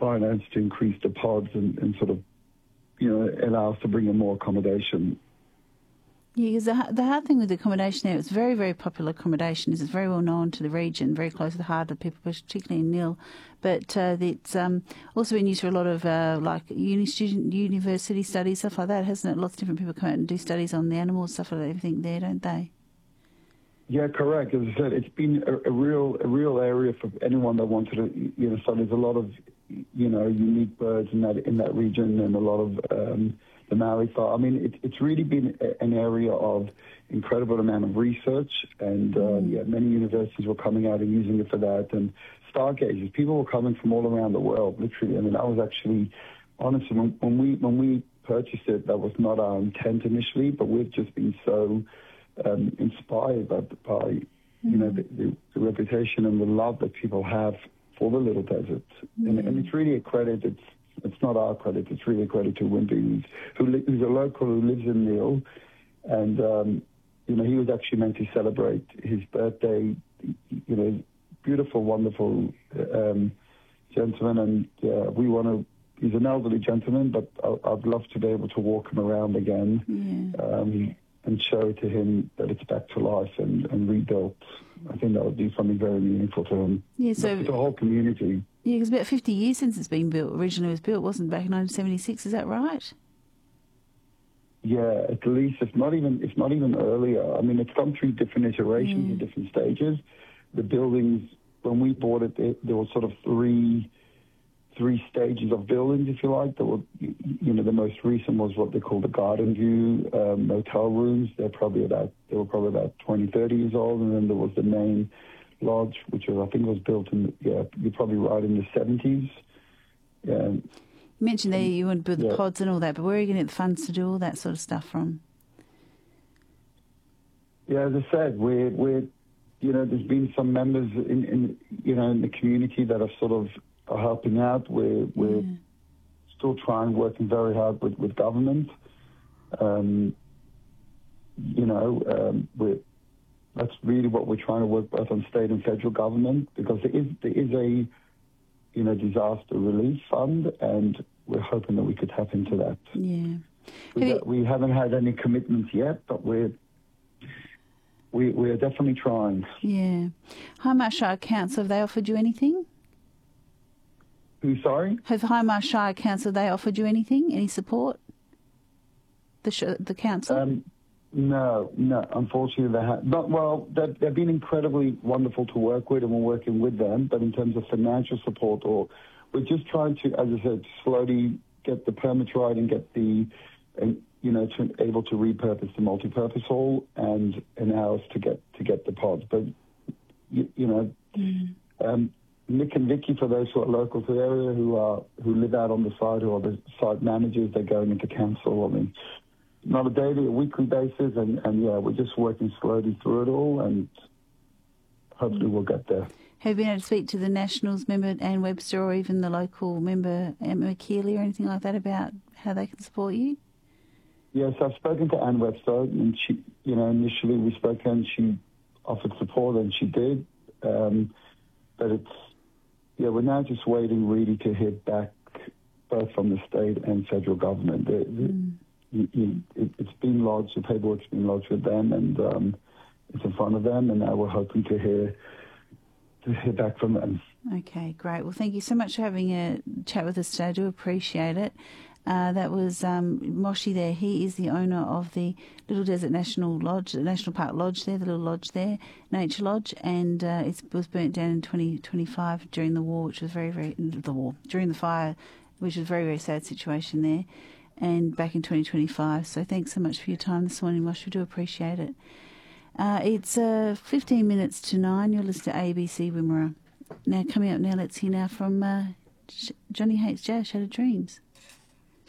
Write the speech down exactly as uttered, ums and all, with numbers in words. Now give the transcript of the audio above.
finance to increase the pods and, and sort of, you know, allow us to bring in more accommodation. Yeah, because the, the hard thing with the accommodation there, it's very, very popular accommodation. It's very well known to the region, very close to the heart of people, particularly in Nil. But uh, it's um, also been used for a lot of uh, like uni student, university studies, stuff like that, hasn't it? Lots of different people come out and do studies on the animals, stuff like that, everything there, don't they? Yeah, correct. As I said, it's been a, a real, a real area for anyone that wanted to, you know. So there's a lot of, you know, unique birds in that in that region, and a lot of um, the Maori far. I mean, it, it's really been a, an area of incredible amount of research, and uh, mm. yeah, many universities were coming out and using it for that. And stargazers, people were coming from all around the world, literally. I mean, I was actually, honestly, when, when we when we purchased it, that was not our intent initially, but we've just been so um, inspired by, by mm. you know, the, the, the reputation and the love that people have for the Little Desert, mm. and, and it's really a credit. It's It's not our credit. It's really a credit to Wimpy, who's, who's a local who lives in Nil. And, um, you know, he was actually meant to celebrate his birthday, you know, beautiful, wonderful um, gentleman. And uh, we want to, he's an elderly gentleman, but I, I'd love to be able to walk him around again yeah. um, and show to him that it's back to life and, and rebuilt. I think that would be something very meaningful to him. Yeah, so the whole community. Yeah, it's about fifty years since it's been built. Originally it was built, wasn't it, back in nineteen seventy-six, is that right? Yeah, at least, if not even if not even earlier. I mean, it's gone through different iterations yeah. and different stages. The buildings, when we bought it, there, there were sort of three three stages of buildings, if you like. There were, you know, the most recent was what they call the Garden View um, motel rooms. They're probably about they were probably about twenty, thirty years old, and then there was the main lodge, which was, I think was built in, yeah, you're probably right, in the seventies. Yeah. You mentioned there you want to build the yeah. pods and all that, but where are you going to get the funds to do all that sort of stuff from? Yeah, as I said, we're, we're you know, there's been some members in, in you know, in the community that are sort of are helping out. We're, we're yeah. still trying, working very hard with, with government. Um, you know, um, we're That's really what we're trying to work both on state and federal government, because there is there is a you know disaster relief fund, and we're hoping that we could tap into that. Yeah, we, you... we haven't had any commitments yet, but we're we we're definitely trying. Yeah, Hindmarsh Shire Council, have they offered you anything? Who? Sorry, have Hindmarsh Shire Council, they offered you anything? Any support? The sh- the council. Um, No, no, unfortunately they have not. Well, they've, they've been incredibly wonderful to work with, and we're working with them. But in terms of financial support, or we're just trying to, as I said, slowly get the permits right and get the, and you know, to able to repurpose the multi-purpose hall and and ours to get to get the pods. But you, you know, mm. um, Nick and Vicky, for those who are local to the area, who are who live out on the site, who are the site managers, they're going into council. I mean. Not a daily, a weekly basis, and, and yeah, we're just working slowly through it all, and hopefully we'll get there. Have you been able to speak to the Nationals member, Anne Webster, or even the local member, Emma Keeley, or anything like that about how they can support you? Yes, I've spoken to Anne Webster, and she, you know, initially we spoke to her and she offered support, and she did. Um, but it's, yeah, we're now just waiting really to hear back both from the state and federal government. The, the, mm. you, you, it, it's been lodged, the paperwork's been lodged with them, and um, it's in front of them, and now we're hoping to hear to hear back from them. Okay, great. Well, thank you so much for having a chat with us today. I do appreciate it. Uh, that was um, Moshi there. He is the owner of the Little Desert National Lodge, the National Park Lodge there, the little lodge there, Nature Lodge, and uh, it was burnt down in twenty twenty-five during the war, which was very, very, the war, during the fire, which was a very, very sad situation there, and back in twenty twenty-five. So thanks so much for your time this morning, Moshi. We do appreciate it. Uh, it's uh, fifteen minutes to nine. You're listening to A B C Wimmera. Now, coming up now, let's hear now from uh, Johnny Hates Jazz, Shattered Dreams.